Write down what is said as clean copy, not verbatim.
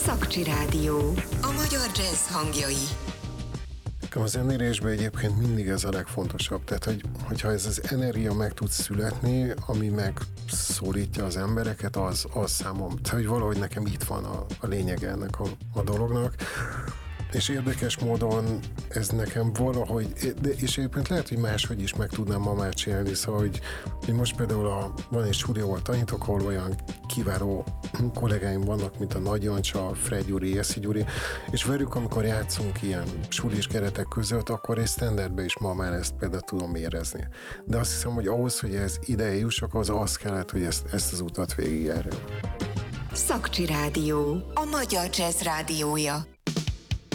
Szakcsi Rádió. A magyar jazz hangjai. Az zenélésben egyébként mindig ez a legfontosabb. Tehát, hogyha ez az energia meg tud születni, ami megszólítja az embereket, az számom. Tehát, hogy valahogy nekem itt van a lényeg ennek a dolognak. És érdekes módon ez nekem valahogy, és egyébként lehet, hogy máshogy is meg tudnám ma már csinálni, szóval, hogy most például van egy stúdió, ahol tanítok, ahol olyan kiváló kollégáim vannak, mint a Nagy Jancsa, Fred Gyuri, Eszi Gyuri, és velük, amikor játszunk ilyen sulis keretek között, akkor egy standardbe is ma már ezt például tudom érezni. De azt hiszem, hogy ahhoz, hogy ez ide jussak, az kellett, hogy ezt az utat végigjárjam. Szakcsi Rádió. A magyar jazz rádiója.